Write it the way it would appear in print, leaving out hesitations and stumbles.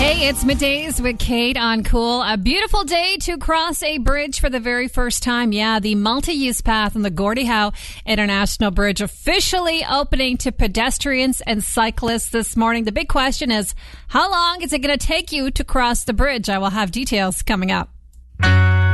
Hey, it's Middays with Kate on Cool. A beautiful day to cross a bridge for the very first time. Yeah, the multi-use path on the Gordie Howe International Bridge officially opening to pedestrians and cyclists this morning. The big question is, how long is it going to take you to cross the bridge? I will have details coming up.